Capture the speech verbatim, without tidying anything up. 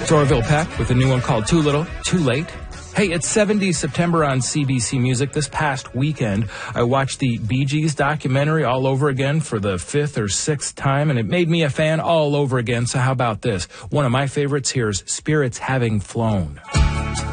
Orville Peck with a new one called Too Little, Too Late. Hey, it's seventies September on C B C Music. This past weekend, I watched the Bee Gees documentary all over again for the fifth or sixth time, and it made me a fan all over again. So how about this? One of my favorites here is Spirits Having Flown.